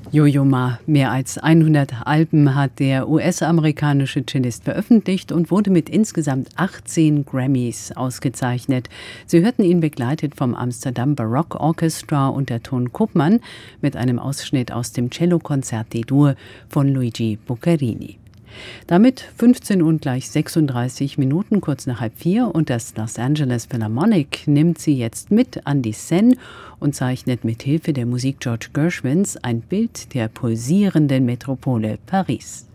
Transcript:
Yo-Yo Ma, mehr als 100 Alben hat der US-amerikanische Cellist veröffentlicht und wurde mit insgesamt 18 Grammys ausgezeichnet. Sie hörten ihn begleitet vom Amsterdam Baroque Orchestra unter Ton Koopman mit einem Ausschnitt aus dem Cellokonzert D-Dur von Luigi Boccherini. Damit 15 und gleich 36 Minuten, kurz nach 3:30, und das Los Angeles Philharmonic nimmt sie jetzt mit an die Seine und zeichnet mit Hilfe der Musik George Gershwins ein Bild der pulsierenden Metropole Paris.